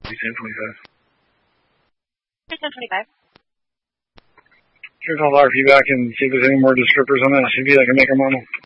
1025. 1025. Here's all our feedback and see if there's any more descriptors on that SUV that can make her normal.